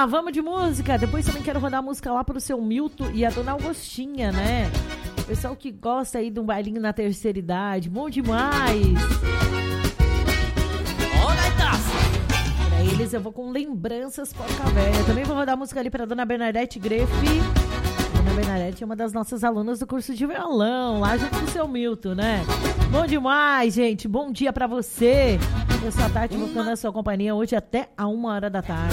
lá, vamos de música. Depois também quero rodar a música lá pro seu Milton e a dona Augustinha, né? Pessoal que gosta aí de um bailinho na terceira idade, bom demais. Pra eles eu vou com lembranças porca velha. Também vou rodar a música ali pra dona Bernadette Grefe. Dona Bernadette é uma das nossas alunas do curso de violão, lá junto com o seu Milton, né? Bom demais, gente. Bom dia pra você. Eu sou a Tati, vou ficando na sua companhia hoje até a 1h da tarde.